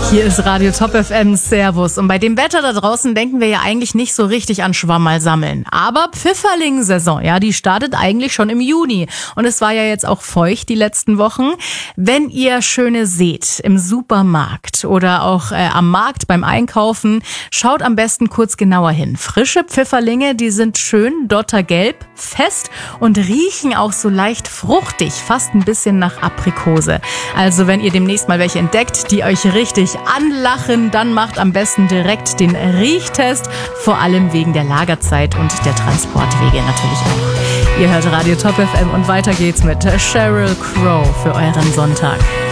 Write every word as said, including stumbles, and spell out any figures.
Hier ist Radio Top F M, Servus. Und bei dem Wetter da draußen denken wir ja eigentlich nicht so richtig an Schwammerl sammeln. Aber Pfifferling-Saison, ja, die startet eigentlich schon im Juni. Und es war ja jetzt auch feucht die letzten Wochen. Wenn ihr Schöne seht im Supermarkt oder auch äh, am Markt beim Einkaufen, schaut am besten kurz genauer hin. Frische Pfifferlinge, die sind schön dottergelb, fest und riechen auch so leicht fruchtig, fast ein bisschen nach Aprikose. Also wenn ihr demnächst mal welche entdeckt, die euch richtig anlachen, dann macht am besten direkt den Riechtest, vor allem wegen der Lagerzeit und der Transportwege natürlich auch. Ihr hört Radio Top F M und weiter geht's mit Sheryl Crow für euren Sonntag.